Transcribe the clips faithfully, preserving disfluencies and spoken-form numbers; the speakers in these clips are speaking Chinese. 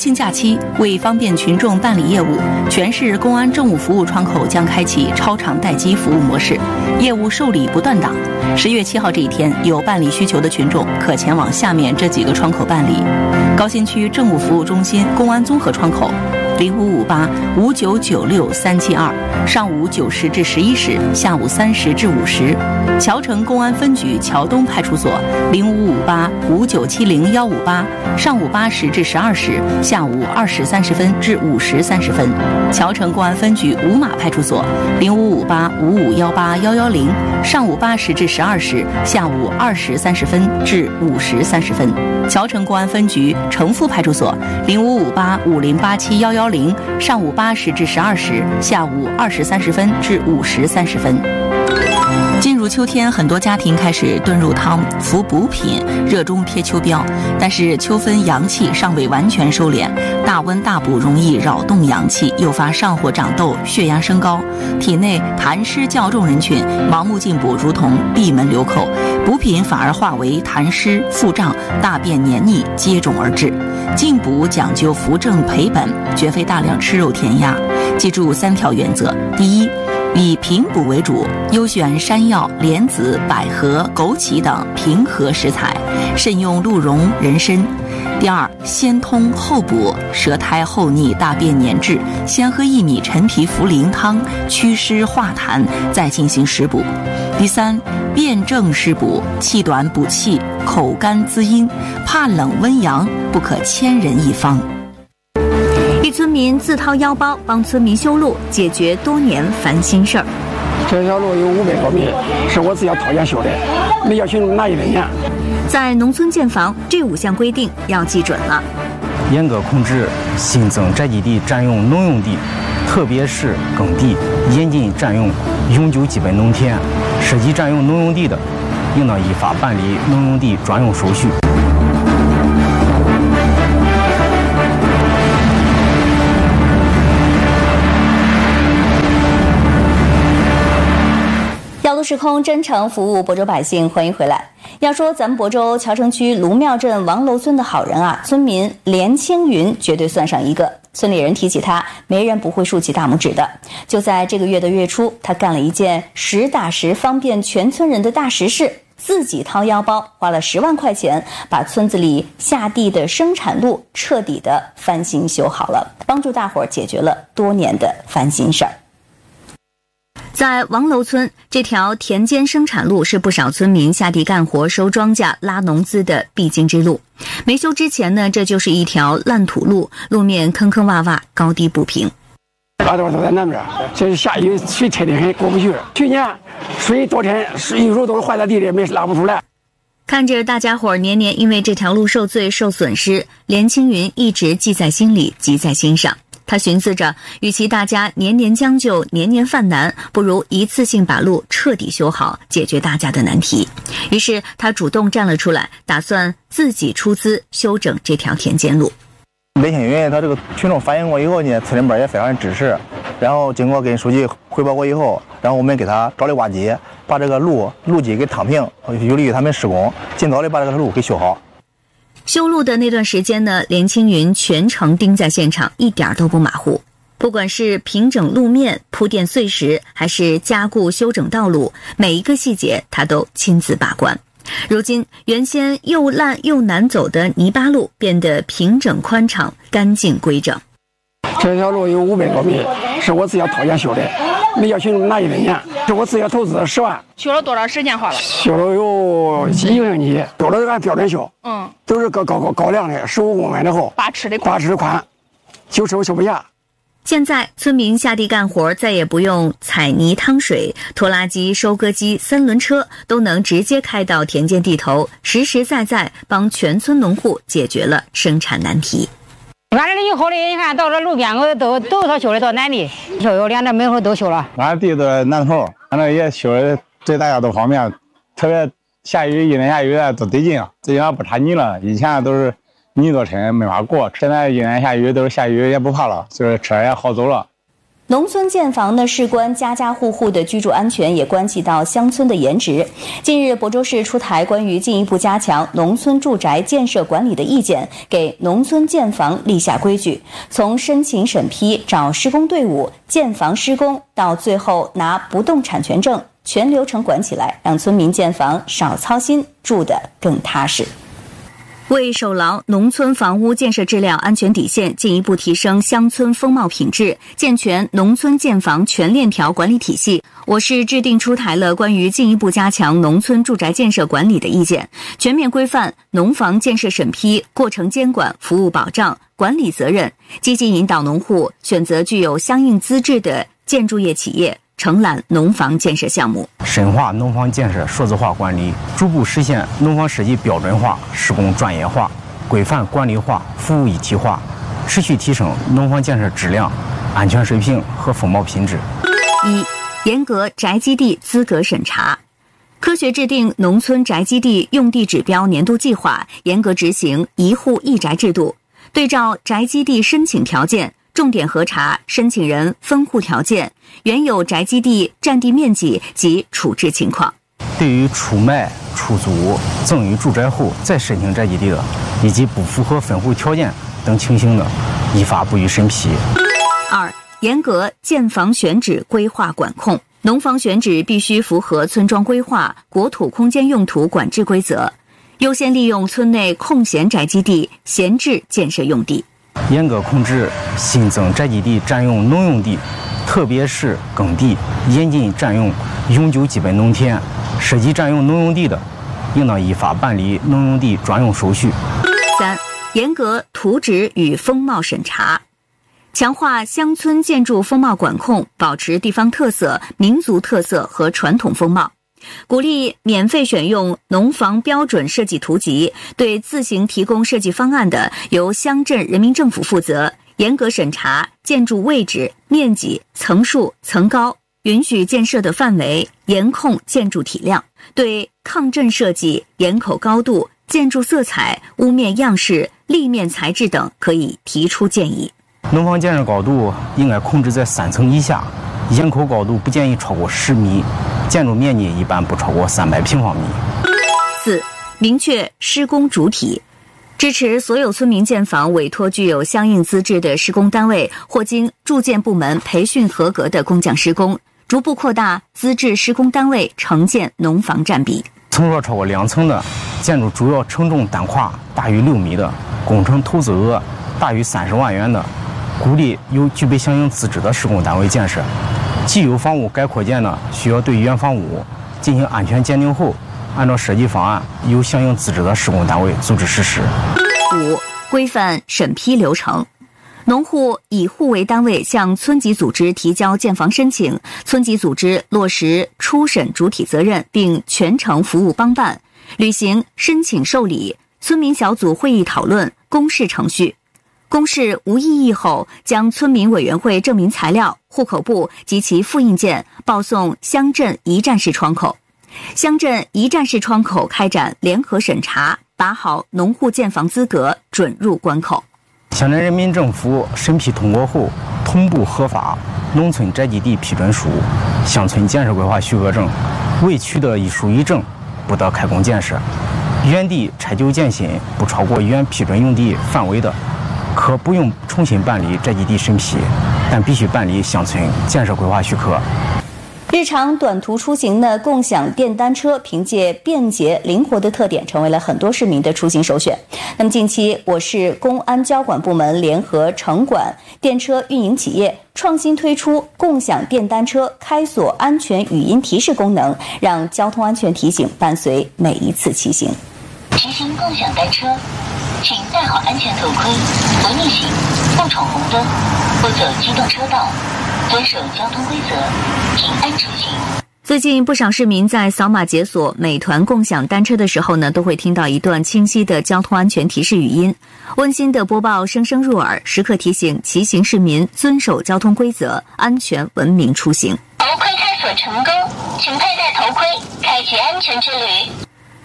庆假期，为方便群众办理业务，全市公安政务服务窗口将开启超长待机服务模式，业务受理不断档。十月七号这一天，有办理需求的群众可前往下面这几个窗口办理：高新区政务服务中心公安综合窗口。零五五八五九九六三七二，上午九时至十一时，下午三时至五时；桥城公安分局桥东派出所零五五八五九七零幺五八，上午八时至十二时，下午二时三十分至五时三十分；桥城公安分局五马派出所零五五八五五幺八幺幺零，上午八时至十二时，下午二时三十分至五时三十分；桥城公安分局城附派出所零五五八五零八七幺幺零，上午八时至十二时，下午二时三十分至五时三十分。进入秋天，很多家庭开始炖肉汤、服补品，热衷贴秋膘。但是秋分阳气尚未完全收敛，大温大补容易扰动阳气，诱发上火长痘、血压升高。体内痰湿较重人群，盲目进补如同闭门留寇，补品反而化为痰湿、腹胀、大便黏腻，接踵而至。进补讲究扶正培本，绝非大量吃肉填鸭。记住三条原则：第一，以平补为主，优选山药、莲子、百合、枸杞等平和食材，慎用鹿茸、人参。第二，先通后补，舌苔厚腻、大便黏滞，先喝薏米陈皮茯苓汤，祛湿化痰，再进行食补。第三，辩证食补，气短补气，口干滋阴，怕冷温阳，不可千人一方。 一村民自掏腰包帮村民修路，解决多年烦心事儿。 这条路有五百多米，是我自己掏钱修的，没要群众拿一分钱。 在农村建房，这五项规定要记准了。 严格控制新增宅基地占用农用地，特别是耕地，严禁占用永久基本农田。涉及占用农用地的，应当依法办理农用地专用手续。 耀都时空真诚服务亳州百姓，欢迎回来。要说咱们亳州桥城区卢庙镇王楼村的好人啊，村民连青云绝对算上一个。村里人提起他，没人不会竖起大拇指的。就在这个月的月初，他干了一件实打实方便全村人的大实事，自己掏腰包花了十万块钱，把村子里下地的生产路彻底的翻新修好了，帮助大伙儿解决了多年的烦心事儿。在王楼村，这条田间生产路是不少村民下地干活、收庄稼、拉农资的必经之路。没修之前呢，这就是一条烂土路，路面坑坑洼洼，高低不平。 拉多都在南边，这是下雨水太厉害，过不去。去年水多天，水有时候都是坏在地里，没拉不出来。 看着大家伙年年因为这条路受罪受损失，连青云一直记在心里，记在心上。他寻思着，与其大家年年将就，年年犯难，不如一次性把路彻底修好，解决大家的难题。于是他主动站了出来，打算自己出资修整这条田间路。 雷青云他这个群众反映过以后呢，村里边也非常支持，然后经过跟书记汇报过以后，然后我们给他找了挖机，把这个路路基给趟平，有利于他们施工，尽早的把这个路给修好。 修路的那段时间呢，连青云全程盯在现场，一点都不马虎。不管是平整路面、铺垫碎石，还是加固修整道路，每一个细节他都亲自把关。如今，原先又烂又难走的泥巴路变得平整宽敞、干净规整。 这条路有五百多米，是我自己掏钱修的，没要群众拿一分钱，是我自己投资十万。 修了多少时间花了？ 修了有一个星期，修了按标准修， 嗯， 都是高高高高粱的，十五公分的厚， 八尺的宽， 八尺的宽，修手修不下。 现在村民下地干活再也不用采泥趟水，拖拉机、收割机、三轮车都能直接开到田间地头，实实在在帮全村农户解决了生产难题。 俺这以后的，你看到这路边我都都他修的到南地，修有连这门口都修了。 俺地都在南头，俺这也修的对大家都方便，特别下雨一年下雨都得劲啊，最近不插泥了，以前都是泥多深没法过，现在一年下雨都是下雨也不怕了，就是车也好走了。 农村建房呢，事关家家户户的居住安全，也关系到乡村的颜值。近日，亳州市出台关于进一步加强农村住宅建设管理的意见，给农村建房立下规矩，从申请审批、找施工队伍、建房施工，到最后拿不动产权证，全流程管起来，让村民建房少操心，住得更踏实。为守牢农村房屋建设质量安全底线，进一步提升乡村风貌品质，健全农村建房全链条管理体系，我市制定出台了关于进一步加强农村住宅建设管理的意见，全面规范农房建设审批、过程监管、服务保障、管理责任，积极引导农户选择具有相应资质的建筑业企业，承揽农房建设项目， 深化农房建设数字化管理，逐步实现农房设计标准化、施工专业化、规范管理化、服务一体化，持续提升农房建设质量、安全水平和风貌品质。 一、严格宅基地资格审查，科学制定农村宅基地用地指标年度计划，严格执行一户一宅制度，对照宅基地申请条件，重点核查申请人分户条件、原有宅基地占地面积及处置情况。 对于出卖、出租、赠与住宅后再申请宅基地的，以及不符合分户条件等情形的，依法不予审批。 二、严格建房选址规划管控，农房选址必须符合村庄规划、国土空间用途管制规则，优先利用村内空闲宅基地闲置建设用地。 严格控制新增宅基地占用农用地，特别是耕地，严禁占用永久基本农田。涉及占用农用地的，应当依法办理农用地专用手续。 三、严格图纸与风貌审查，强化乡村建筑风貌管控，保持地方特色、民族特色和传统风貌。鼓励免费选用农房标准设计图集，对自行提供设计方案的，由乡镇人民政府负责，严格审查建筑位置、面积、层数、层高，允许建设的范围，严控建筑体量，对抗震设计、檐口高度、建筑色彩、屋面样式、立面材质等可以提出建议。 农房建设高度应该控制在三层以下，檐口高度不建议超过十米，建筑面积一般不超过三百平方米。 四、明确施工主体，支持所有村民建房委托具有相应资质的施工单位或经住建部门培训合格的工匠施工，逐步扩大资质施工单位承建农房占比。 层数超过两层的建筑，主要承重单跨大于六米的，工程投资额大于三十万元的，鼓励有具备相应资质的施工单位建设。既有房屋该扩建的，需要对原房屋进行安全鉴定后，按照设计方案由相应资质的施工单位组织实施。 五、规范审批流程，农户以户为单位向村级组织提交建房申请，村级组织落实初审主体责任，并全程服务帮办，履行申请受理、村民小组会议讨论、公示程序。公示无异议后，将村民委员会证明材料、户口簿及其复印件报送乡镇一站式窗口，乡镇一站式窗口开展联合审查，把好农户建房资格准入关口。 乡镇人民政府审批通过后，同步核发农村宅基地批准书、乡村建设规划许可证，未取得一书一证，不得开工建设。原地拆旧建新不超过原批准用地范围的，可不用重新办理宅基地审批，但必须办理乡村建设规划许可。 日常短途出行的共享电单车，凭借便捷灵活的特点，成为了很多市民的出行首选。那么近期，我市公安交管部门联合城管电车运营企业，创新推出共享电单车开锁安全语音提示功能，让交通安全提醒伴随每一次骑行。 骑行共享单车，请戴好安全头盔，不逆行，不闯红灯，不走机动车道，遵守交通规则，平安出行。 最近不少市民在扫码解锁美团共享单车的时候呢，都会听到一段清晰的交通安全提示语音，温馨的播报声声入耳，时刻提醒骑行市民遵守交通规则，安全文明出行。 头盔开锁成功，请佩戴头盔，开启安全之旅。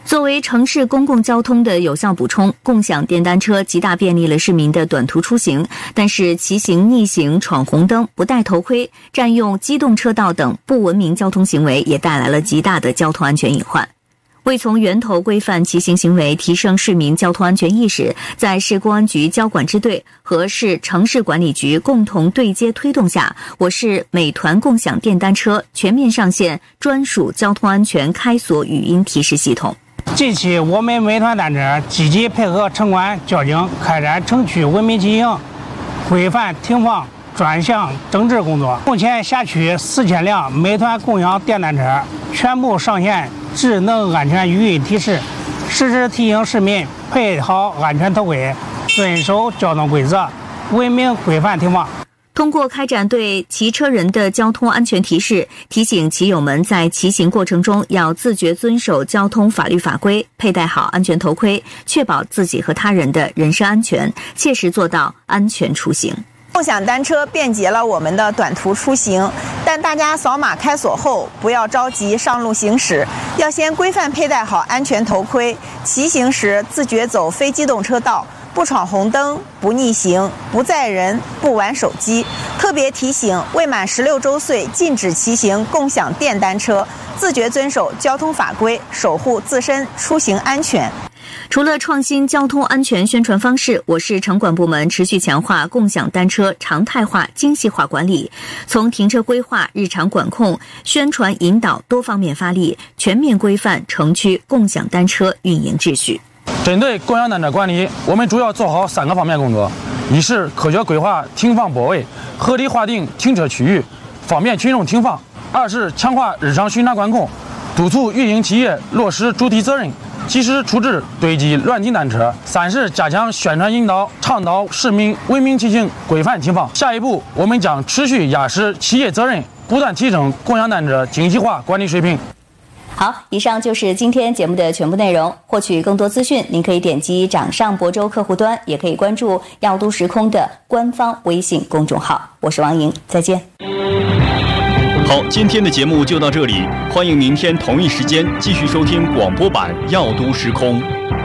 作为城市公共交通的有效补充，共享电单车极大便利了市民的短途出行。但是骑行、逆行、闯红灯、不戴头盔、占用机动车道等不文明交通行为，也带来了极大的交通安全隐患。为从源头规范骑行行为，提升市民交通安全意识，在市公安局交管支队和市城市管理局共同对接推动下，我市美团共享电单车全面上线专属交通安全开锁语音提示系统。 近期，我们美团单车积极配合城管、交警开展城区文明骑行、规范停放专项整治工作。目前，辖区四千辆美团共享电单车全部上线智能安全语音提示，实时提醒市民配好安全头盔，遵守交通规则，文明规范停放。 通过开展对骑车人的交通安全提示，提醒骑友们在骑行过程中要自觉遵守交通法律法规，佩戴好安全头盔，确保自己和他人的人身安全，切实做到安全出行。 共享单车便捷了我们的短途出行，但大家扫码开锁后不要着急上路行驶，要先规范佩戴好安全头盔，骑行时自觉走非机动车道，不闯红灯，不逆行，不载人，不玩手机。特别提醒，未满十六周岁禁止骑行共享电单车，自觉遵守交通法规，守护自身出行安全。 除了创新交通安全宣传方式，我市城管部门持续强化共享单车常态化、精细化管理，从停车规划、日常管控、宣传引导多方面发力，全面规范城区共享单车运营秩序。 针对共享单车管理，我们主要做好三个方面工作：一是科学规划停放泊位，合理划定停车区域，方便群众停放；二是强化日常巡查管控，督促运营企业落实主体责任，及时处置堆积乱停单车；三是加强宣传引导，倡导市民文明骑行、规范停放。下一步，我们将持续压实企业责任，不断提升共享单车精细化管理水平。 好，以上就是今天节目的全部内容。获取更多资讯，您可以点击掌上亳州客户端，也可以关注药都时空的官方微信公众号。我是王莹，再见。 好，今天的节目就到这里，欢迎明天同一时间继续收听广播版《药都时空》。